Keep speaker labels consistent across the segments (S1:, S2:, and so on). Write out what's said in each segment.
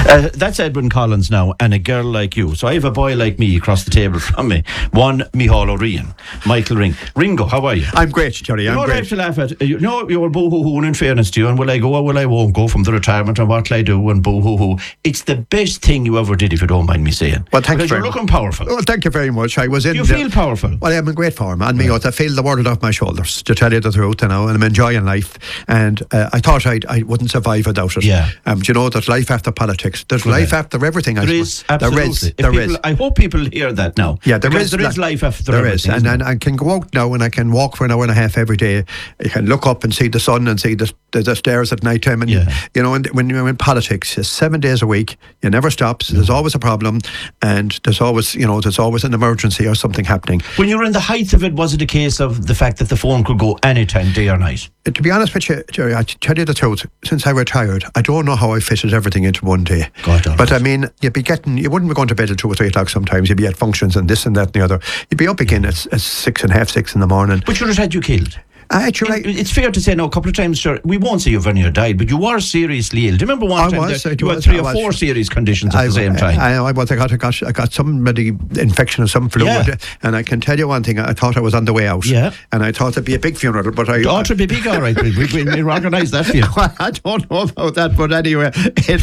S1: That's Edwin Collins now, and a girl like you. So I have a boy like me across the table from me. One, Micheál O'Rian, Michael Ringo, how are you?
S2: I'm great, Jerry. I'm great.
S1: I have to laugh at. You know, you're boo-hoo-hooing in fairness to you, and will I go or will I won't go from the retirement, and what'll I do, and boo-hoo-hoo. It's the best thing you ever did, if you don't mind me saying.
S2: Well, thanks
S1: because you're looking powerful.
S2: Well, thank you very much. I was in.
S1: You feel powerful?
S2: Well, I'm in great form, and I feel the world off my shoulders, to tell you the truth, and I'm enjoying life. And I thought I wouldn't survive without it.
S1: Yeah.
S2: You know, there's life after politics. There's life after everything.
S1: There is, absolutely.
S2: There is.
S1: I hope people hear that now.
S2: Yeah, there is
S1: life after
S2: there
S1: everything.
S2: There is, and I can go out now and I can walk for an hour and a half every day. I can look up and see the sun and see the stairs at night time. And you know, and when you're in politics, it's 7 days a week. You never stops. There's always a problem, and there's always an emergency or something happening.
S1: When you were in the height of it, was it a case of the fact that the phone could go anytime, day or night?
S2: To be honest with you, Jerry, I tell you the truth. Since I retired, I don't know how I fitted everything into one day. But I mean, you wouldn't be going to bed at 2 or 3 o'clock sometimes. You'd be at functions and this and that and the other. You'd be up again at 6 and half 6 in the morning.
S1: But you just had you killed. It's fair to say now, a couple of times, sir, we won't say you've near died, but you were seriously ill. Do you remember one time you had 3 or 4 serious conditions at the same time?
S2: I got some infection or some fluid, and I can tell you one thing, I thought I was on the way out, and I thought it'd be a big funeral, but
S1: it would be big, all right. We organise that for you.
S2: I don't know about that, but anyway,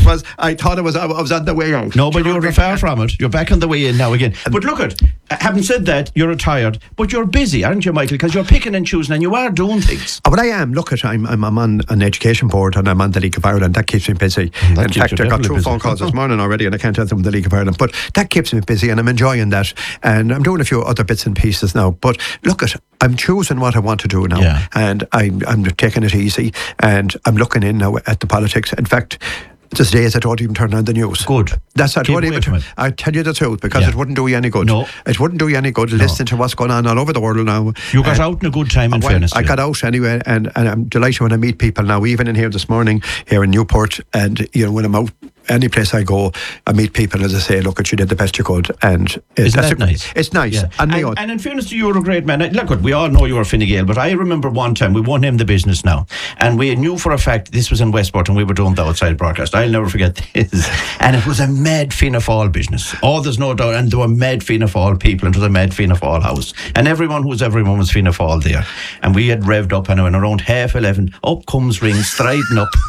S2: I thought I was on the way out.
S1: No, but you're far from it. You're back on the way in now again. But look having said that, you're retired, but you're busy, aren't you, Michael? Because you're picking and choosing, and you are doing things.
S2: But I am. Look, I'm on an education board, and I'm on the League of Ireland. That keeps me busy. In fact, I got 2 phone calls this morning already, and I can't tell them the League of Ireland. But that keeps me busy, and I'm enjoying that. And I'm doing a few other bits and pieces now. But look, I'm choosing what I want to do now, and I'm taking it easy, and I'm looking in now at the politics. In fact, there's days I don't even turn on the news.
S1: Good.
S2: That's I don't even. I tell you the truth, because it wouldn't do you any good.
S1: No.
S2: It wouldn't do you any good listening to what's going on all over the world now.
S1: You got out in a good time, in fairness.
S2: I got out anyway, and I'm delighted when I meet people now, even in here this morning, here in Newport, and you know, when I'm out, any place I go, I meet people, as I say, look, you did the best you could, and
S1: isn't that nice?
S2: It's nice.
S1: Yeah. And in fairness to you, you're a great man. Look, we all know you were Fine Gael, but I remember one time, we won't name the business now, and we knew for a fact this was in Westport, and we were doing the outside broadcast. I'll never forget this. And it was a mad Fianna Fáil business. Oh, there's no doubt. And there were mad Fianna Fáil people, and it was a mad Fianna Fáil house. And everyone was Fianna Fáil there. And we had revved up, and around 11:30, up comes Ring, striding up.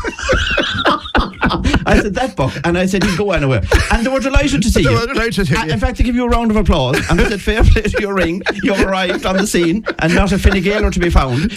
S1: I said, that buck. And I said, he'll go anywhere. And they were delighted to see you. In fact, to give you a round of applause, and I said, fair play to your Ring. You arrived on the scene, and not a Fine Gaeler to be found.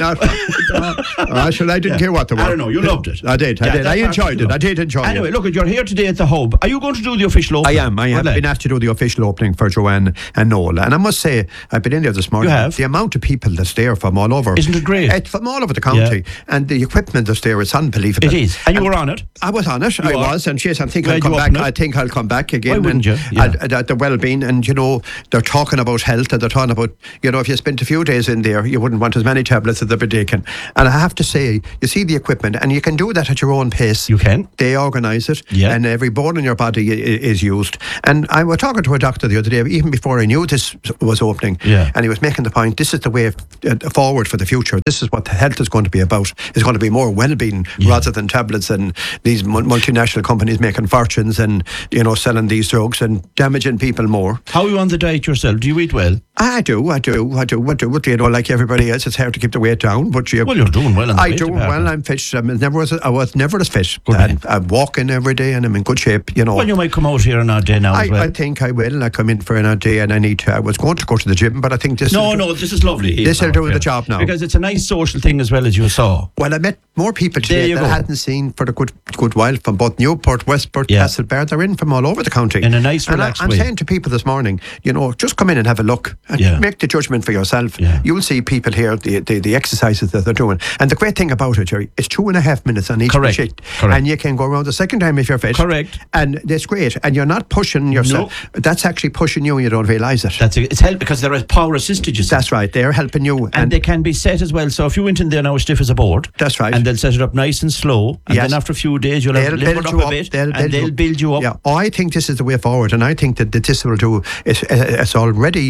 S2: I didn't care what they were.
S1: I don't know, you loved it.
S2: I did. I enjoyed it. I did enjoy it.
S1: Anyway, look, you're here today at the Hub. Are you going to do the official opening?
S2: I am. Been asked to do the official opening for Joanne and Noel. And I must say, I've been in there this morning.
S1: You have?
S2: The amount of people that's there from all over.
S1: Isn't it great?
S2: It's from all over the county. And the equipment that's there, it's unbelievable.
S1: It is. And you were on it?
S2: I was on it. I was. And yes, I think I'll come back. I think I'll come back again.
S1: Why wouldn't you?
S2: At the well-being. And, you know, they're talking about health, and they're talking about, you know, if you spent a few days in there, you wouldn't want as many tablets as they've been taken. And I have to say, you see the equipment, and you can do that at your own pace.
S1: You can.
S2: They organise it, and every bone in your body is used. And I was talking to a doctor the other day, even before I knew this was opening, and he was making the point, this is the way forward for the future. This is what health is going to be about. It's going to be more well-being rather than tablets and these multinational companies making fortunes and, you know, selling these drugs and damaging people more.
S1: How are you on the diet yourself? Do you eat well?
S2: I do. But, you know, like everybody else, it's hard to keep the weight down. But
S1: you're doing well.
S2: I do well. I'm fit. I was never as fit. I'm walking every day, and I'm in good shape. You know.
S1: Well, you might come out here an odd day now.
S2: I think I will. I come in for an odd day, and I was going to go to the gym, but I think this.
S1: This is lovely.
S2: This will do the job now,
S1: because it's a nice social thing as well, as you saw.
S2: Well, I met more people today that I hadn't seen for a good while, from both Newport, Westport, Castlebar. They're in from all over the county
S1: in a nice, relaxed way.
S2: I'm saying to people this morning, you know, just come in and have a look and make the judgment for yourself. You'll see people here, the exercises that they're doing. And the great thing about it, Jerry, it's 2.5 minutes on each machine. And you can go around the second time if you're fit.
S1: Correct.
S2: And that's great. And you're not pushing yourself. No. That's actually pushing you, and you don't realise it.
S1: It's help because there are power assisted.
S2: That's right. They're helping you.
S1: And they can be set as well. So if you went in there now stiff as a board.
S2: That's right.
S1: And they'll set it up nice and slow. And then after a few days, you'll have it up a bit. They'll build you up.
S2: Yeah. I think this is the way forward. And I think that this will do. It's already, you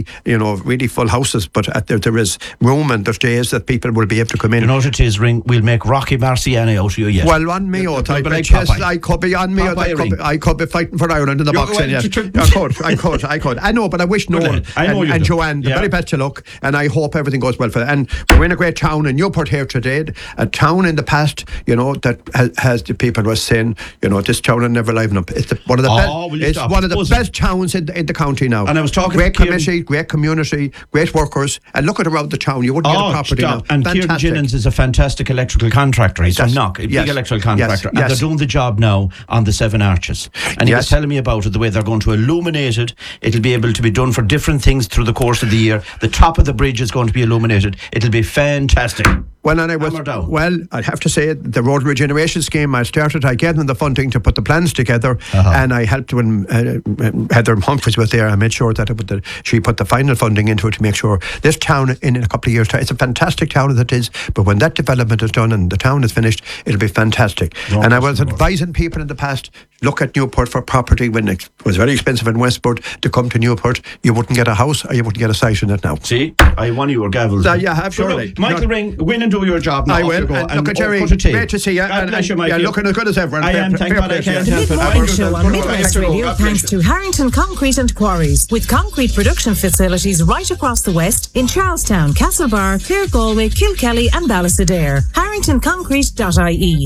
S2: really full houses, but there is room and there's days that people will be able to come in.
S1: You know what it is, Ring? We'll make Rocky Marciano out of you yet.
S2: Well, on me out. I could be on me out. I could be fighting for Ireland in the boxing. Yes, I could. I know, but I wish Noel and Joanne the very best of luck, and I hope everything goes well for them. And we're in a great town in Newport here today, a town in the past, that has the people were saying, this town will never liven up. It's one of the best towns in the county now.
S1: And I was talking
S2: great committee, great community, great workers, and look at around the town. You wouldn't get a property now.
S1: And Kieran Jennings is a fantastic electrical contractor. He's from Knock, a big electrical contractor, and they're doing the job now on the Seven Arches. And he was telling me about it, the way they're going to illuminate it. It'll be able to be done for different things through the course of the year. The top of the bridge is going to be illuminated. It'll be fantastic.
S2: Well, I have to say, the road regeneration scheme I gave them the funding to put the plans together, and I helped when Heather Humphreys was there. I made sure that she put the final funding into it to make sure this town, in a couple of years' time, it's a fantastic town as it is, but when that development is done and the town is finished, it'll be fantastic. And I was advising people in the past, look at Newport for property. When it was very expensive in Westport to come to Newport, you wouldn't get a house or you wouldn't get a site in it now.
S1: See, I won your gavels.
S2: Yeah, absolutely.
S1: Michael Ring, win and do your job now.
S2: I will. And look at Jerry, great to see you.
S1: God bless you, Michael.
S2: You're looking as good as ever.
S1: I am, thank God I can't help it.
S3: The Mid-Morning Show on Midwest Radio, thanks to Harrington Concrete and Quarries, with concrete production facilities right across the West in Charlestown, Castlebar, Clare, Galway, Kilkelly and Ballastadair. HarringtonConcrete.ie.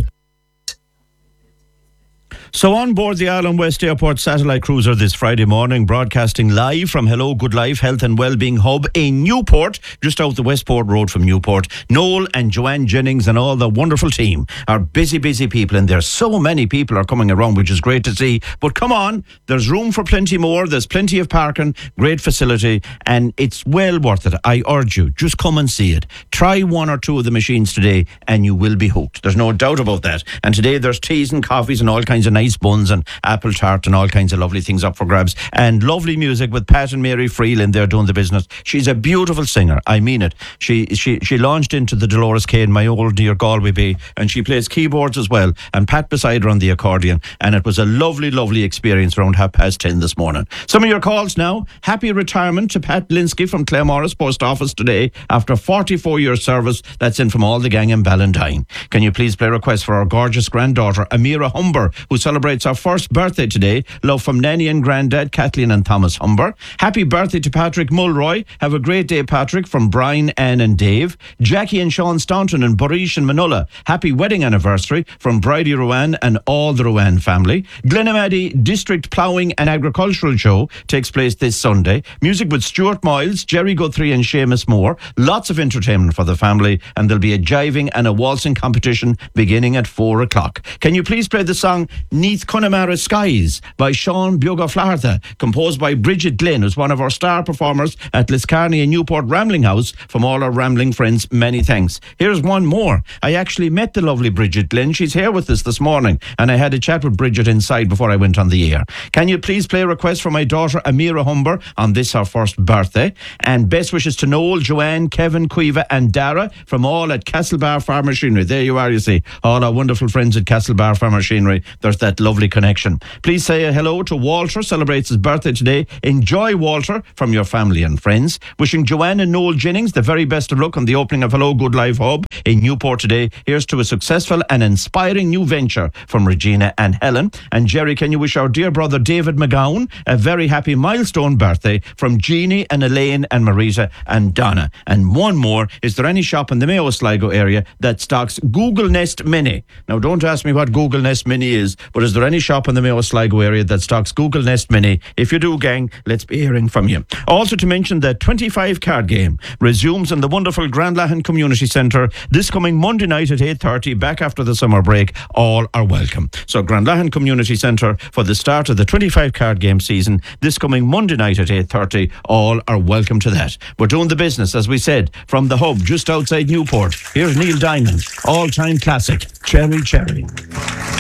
S1: So on board the Ireland West Airport satellite cruiser this Friday morning, broadcasting live from Hello Good Life Health and Wellbeing Hub in Newport, just out the Westport Road from Newport. Noel and Joanne Jennings and all the wonderful team are busy people, and there's so many people are coming around, which is great to see. But come on, there's room for plenty more. There's plenty of parking, great facility, and it's well worth it. I urge you, just come and see it. Try one or two of the machines today and you will be hooked. There's no doubt about that. And today there's teas and coffees and all kinds of nice buns and apple tart and all kinds of lovely things up for grabs, and lovely music with Pat and Mary Freeland there doing the business. She's a beautiful singer, I mean it. She launched into the Dolores Kane, my old dear Galway Bay, and she plays keyboards as well, and Pat beside her on the accordion, and it was a lovely experience around 10:30 this morning. Some of your calls now. Happy retirement to Pat Linsky from Claremorris Post Office today after 44 years service. That's in from all the gang in Ballantyne. Can you please play a request for our gorgeous granddaughter Amira Humber, who celebrates our first birthday today? Love from Nanny and Granddad Kathleen and Thomas Humber. Happy birthday to Patrick Mulroy. Have a great day, Patrick, from Brian, Anne and Dave. Jackie and Sean Staunton and Barish and Manola. Happy wedding anniversary from Bridie Rowan and all the Rowan family. Glenamaddy District Ploughing and Agricultural Show takes place this Sunday. Music with Stuart Miles, Jerry Guthrie and Seamus Moore. Lots of entertainment for the family, and there'll be a jiving and a waltzing competition beginning at 4 o'clock. Can you please play the song Neath Connemara Skies by Sean Bioga-Flartha, composed by Bridget Glynn, who's one of our star performers at Liscarney and Newport Rambling House. From all our rambling friends, many thanks. Here's one more. I actually met the lovely Bridget Glynn. She's here with us this morning, and I had a chat with Bridget inside before I went on the air. Can you please play a request for my daughter Amira Humber on this, her first birthday? And best wishes to Noel, Joanne, Kevin, Cueva and Dara from all at Castlebar Farm Machinery. There you are, you see. All our wonderful friends at Castlebar Farm Machinery. There's that lovely connection. Please say a hello to Walter, celebrates his birthday today. Enjoy, Walter, from your family and friends. Wishing Joanne and Noel Jennings the very best of luck on the opening of Hello Good Life Hub in Newport today. Here's to a successful and inspiring new venture from Regina and Helen. And Jerry, can you wish our dear brother David McGowan a very happy milestone birthday from Jeannie and Elaine and Marita and Donna. And one more, is there any shop in the Mayo Sligo area that stocks Google Nest Mini? Now don't ask me what Google Nest Mini is, but is there any shop in the Mayo Sligo area that stocks Google Nest Mini? If you do, gang, let's be hearing from you. Also to mention that 25 card game resumes in the wonderful Grandlahan Community Centre this coming Monday night at 8:30, back after the summer break. All are welcome. So Grandlahan Community Centre for the start of the 25 card game season this coming Monday night at 8:30. All are welcome to that. We're doing the business, as we said, from the hub just outside Newport. Here's Neil Diamond, all-time classic, Cherry Cherry.